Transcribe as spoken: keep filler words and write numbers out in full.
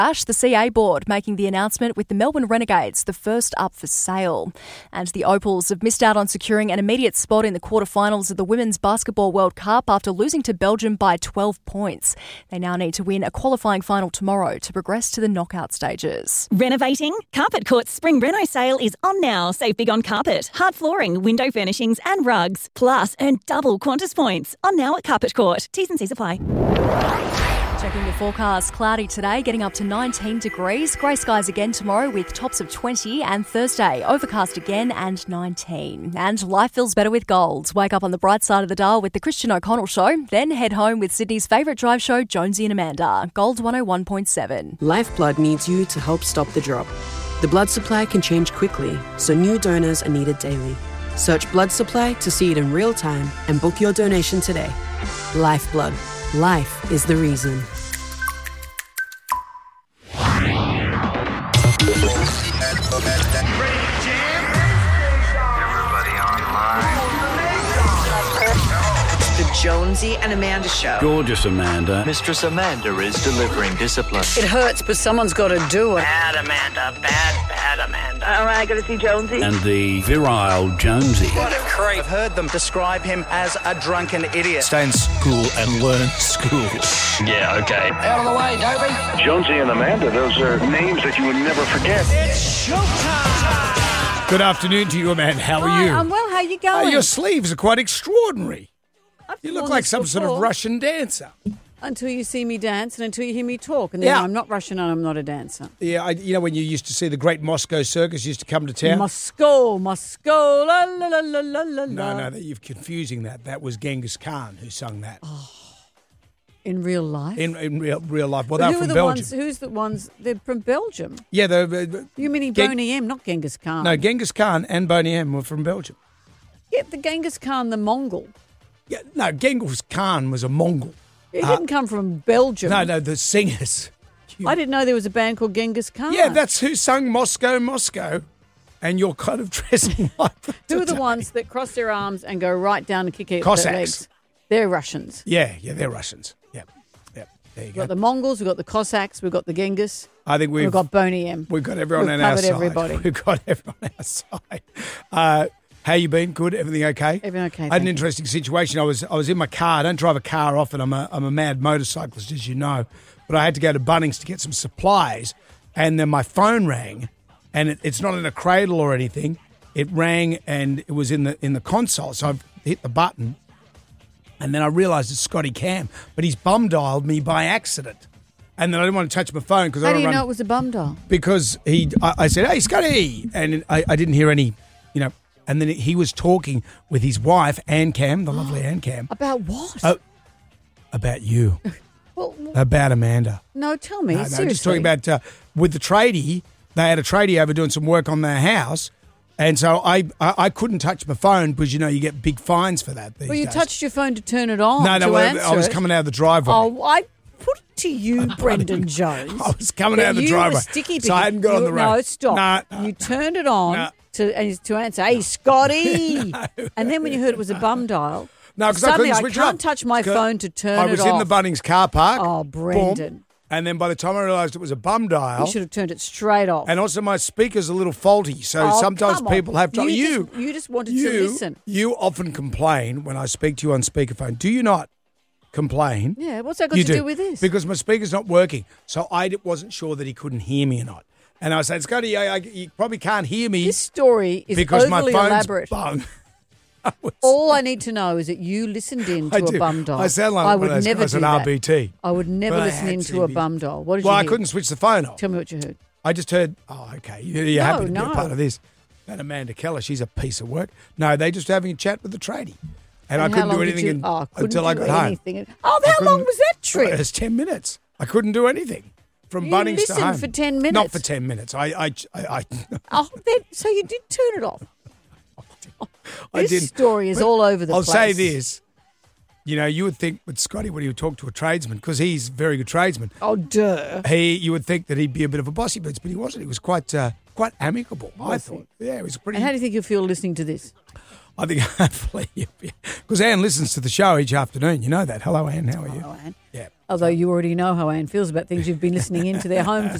Ash, the C A board, making the announcement with the Melbourne Renegades, the first up for sale. And the Opals have missed out on securing an immediate spot in the quarterfinals of the Women's Basketball World Cup after losing to Belgium by twelve points. They now need to win a qualifying final tomorrow to progress to the knockout stages. Renovating? Carpet Court's spring reno sale is on now. Save big on carpet, hard flooring, window furnishings and rugs. Plus, earn double Qantas points. On now at Carpet Court. T's and C's apply. Checking the forecast, cloudy today, getting up to nineteen degrees. Grey skies again tomorrow with tops of twenty, and Thursday overcast again and nineteen. And life feels better with gold. Wake up on the bright side of the dial with the Christian O'Connell Show, then head home with Sydney's favourite drive show, Jonesy and Amanda. Gold one oh one point seven. Lifeblood needs you to help stop the drop. The blood supply can change quickly, so new donors are needed daily. Search blood supply to see it in real time and book your donation today. Lifeblood. Life is the reason. The Jonesy and Amanda Show. Gorgeous Amanda. Mistress Amanda is delivering discipline. It hurts, but someone's got to do it. Bad Amanda, bad, bad Amanda. All right, got to see Jonesy. And the virile Jonesy. What a creep. I've heard them describe him as a drunken idiot. Stay in school and learn school. Yeah, okay. Out of the way, Dobie. Jonesy and Amanda, those are names that you would never forget. It's showtime. Good afternoon to you, Amanda. How are Hi, you? I'm well. How are you Uh, going? your sleeves are quite extraordinary. I've You look worn like this some sort of before. Russian dancer. Until you see me dance and until you hear me talk. And then Yeah. I'm not Russian and I'm not a dancer. Yeah, I, you know when you used to see the great Moscow Circus used to come to town? Moscow, Moscow, la la la la la la. no, no, that, you're confusing that. That was Genghis Khan who sung that In real life? in in real real life. Well, But they're who from are the Belgium. ones, who's the ones, they're from Belgium. Yeah, they're, uh, You meaning Gen- Boney M, not Genghis Khan. no, Genghis Khan and Boney M were from Belgium. Yeah, the Genghis Khan, the Mongol. Yeah, no, Genghis Khan was a Mongol. He Uh, didn't come from Belgium. No, no, the singers. I didn't know there was a band called Genghis Khan. Yeah, that's who sung Moscow, Moscow. And you're kind of dressing like that Who are the today. ones that cross their arms and go right down and kick out their Cossacks. legs? They're Russians. Yeah, yeah, they're Russians. Yeah, yeah. There you We've go. got the Mongols, we've got the Cossacks, we've got the Genghis, I think we've we've got Boney M. we've got everyone We've on our covered side. everybody. We've got everyone on our side. Uh, how you been? Good. Everything okay? Everything okay, I had thank an you. interesting situation. I was I was in my car. I don't drive a car often. I'm a I'm a mad motorcyclist, as you know. But I had to go to Bunnings to get some supplies, and then my phone rang, and it, it's not in a cradle or anything. It rang and it was in the in the console. So I hit the button, and then I realised it's Scotty Cam, but he's bum dialed me by accident. And then I didn't want to touch my phone because I How do don't you run, know it was a bum dial? because he. I, I said, "Hey, Scotty," and I, I didn't hear any, you know. And then he was talking with his wife, Ann Cam, the lovely Ann Cam, About what? Oh. about you, well, about Amanda. no, tell me. No, no, seriously. just talking about uh, with the tradie. They had a tradie over doing some work on their house, and so I, I, I couldn't touch my phone because you know you get big fines for that. These Well, you days. touched your phone to turn it on. No, no, to I, answer I was it. coming out of the driveway. Oh, I put it to you, Brendan Jones. I was coming that out of the you driveway, Were sticky so I hadn't got you, on the road. No, stop. No, no, you turned it on no. to and to answer. Hey, Scotty. And then when you heard it was a bum dial, No, because I suddenly couldn't I, switch it can't off. touch my Because phone to turn I it was off. in the Bunnings car park. Oh, boom, Brendan. and then by the time I realised it was a bum dial, You should have turned it straight off. and also my speaker's a little faulty, so Oh, sometimes come on. people have to. You You, just- you just wanted to you, listen. You often complain when I speak to you on speakerphone. Do you not complain? Yeah, what's that got you to do with this? Because my speaker's not working, so I d- wasn't sure that he couldn't hear me or not. And I said, Scotty, I, I, you probably can't hear me This story is because my overly phone's elaborate. bung. I was- All I need to know is that you listened in to I a do. bum dial. I sound like I one would of those never guys do on that. R B T. I would never But I listen had into to a be- bum dial. What did Well, you I hear? couldn't switch the phone off. Tell me what you heard. I just heard, oh, okay, you- you're No, happy to be no. a part of this. And Amanda Keller, she's a piece of work. No, they just having a chat with the tradie. And, I how couldn't long do did anything you- in- oh, couldn't until I do got home. anything. Oh, I how long couldn't- was that Well, trip? it was ten minutes. I couldn't do anything from You Bunnings to listened home. for ten minutes? Not for ten minutes. I, I, I, I, Oh, then, so you did turn it off. I This didn't. story is But all over the I'll place. say this. you know, you would think with Scotty when he would talk to a tradesman, because he's a very good tradesman. Oh, duh. He, you would think that he'd be a bit of a bossy boots, but he wasn't. He was quite, uh, quite amicable. I thought. Yeah, he was pretty. And how do you think you'll feel listening to this? I think hopefully, because Anne listens to the show each afternoon. You know that. Hello, Anne. How are you? Hello, Anne. Yeah. Although you already know how Anne feels about things you've been listening into their home for